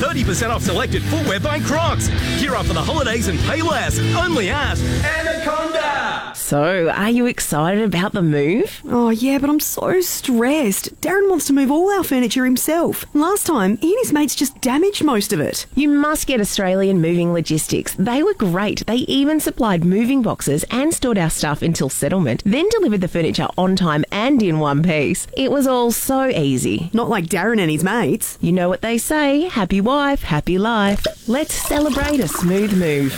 30% off selected footwear by Crocs. Gear up for the holidays and pay less. Only at Anaconda. So, are you excited about the move? Oh, yeah, but I'm so stressed. Darren wants to move all our furniture himself. Last time, he and his mates just damaged most of it. You must get Australian Moving Logistics. They were great. They even supplied moving boxes and stored our stuff until settlement, then delivered the furniture on time and in one piece. It was all so easy. Not like Darren and his mates. You know what they say, happy wife, happy life. Let's celebrate a smooth move.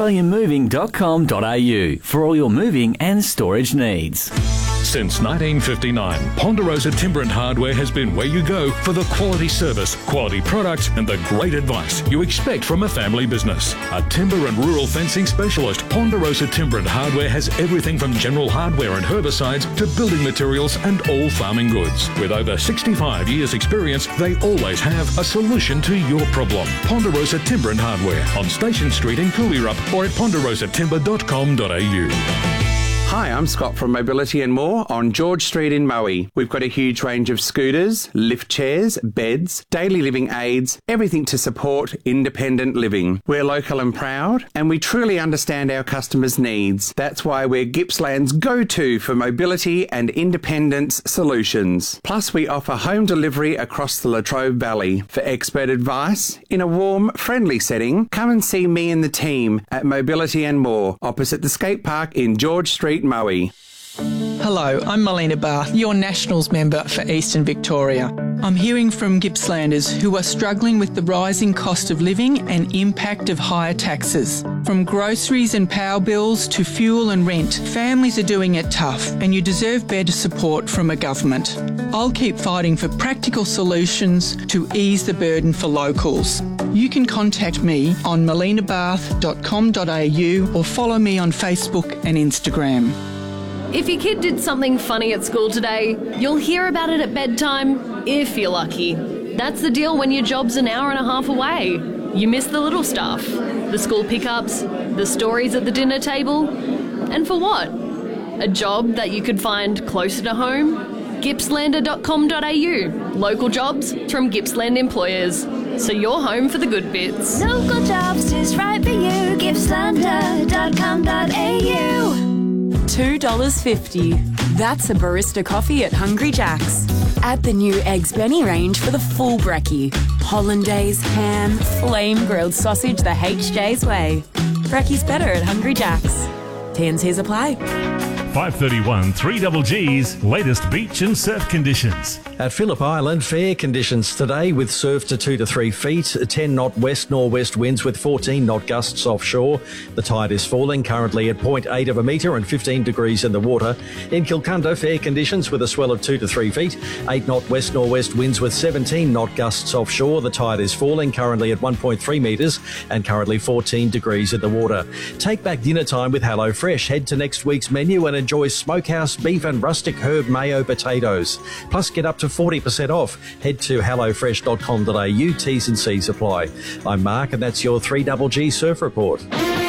AustralianMoving.com.au for all your moving and storage needs. Since 1959, Ponderosa Timber and Hardware has been where you go for the quality service, quality products and the great advice you expect from a family business. A timber and rural fencing specialist, Ponderosa Timber and Hardware has everything from general hardware and herbicides to building materials and all farming goods. With over 65 years experience, they always have a solution to your problem. Ponderosa Timber and Hardware on Station Street in Cooleyrup or at ponderosatimber.com.au. Hi, I'm Scott from Mobility and More on George Street in Moe. We've got a huge range of scooters, lift chairs, beds, daily living aids, everything to support independent living. We're local and proud, and we truly understand our customers' needs. That's why we're Gippsland's go-to for mobility and independence solutions. Plus, we offer home delivery across the Latrobe Valley. For expert advice, in a warm, friendly setting, come and see me and the team at Mobility and More, opposite the skate park in George Street, Moe. Hello, I'm Melina Barth, your Nationals member for Eastern Victoria. I'm hearing from Gippslanders who are struggling with the rising cost of living and impact of higher taxes. From groceries and power bills to fuel and rent, families are doing it tough and you deserve better support from a government. I'll keep fighting for practical solutions to ease the burden for locals. You can contact me on melinabarth.com.au or follow me on Facebook and Instagram. If your kid did something funny at school today, you'll hear about it at bedtime, if you're lucky. That's the deal when your job's an hour and a half away. You miss the little stuff, the school pickups, the stories at the dinner table. And for what? A job that you could find closer to home? Gippslander.com.au. Local jobs from Gippsland employers. So you're home for the good bits. Local jobs is right for you. Gippslander.com.au. $2.50. That's a barista coffee at Hungry Jack's. Add the new Eggs Benny range for the full brekkie. Hollandaise, ham, flame grilled sausage the HJ's way. Brekkie's better at Hungry Jack's. T&Cs apply. 531 3GG's latest beach and surf conditions. At Phillip Island, fair conditions today with surf to 2 to 3 feet, 10 knot west-nor'west winds with 14 knot gusts offshore. The tide is falling, currently at 0.8 of a metre and 15 degrees in the water. In Kilcunda, fair conditions with a swell of 2 to 3 feet, 8 knot west-nor'west winds with 17 knot gusts offshore. The tide is falling, currently at 1.3 metres and currently 14 degrees in the water. Take back dinner time with HelloFresh. Head to next week's menu and enjoy smokehouse beef and rustic herb mayo potatoes. Plus, get up to 40% off. Head to hellofresh.com.au. T's and C's apply. I'm Mark, and that's your 3GG Surf Report.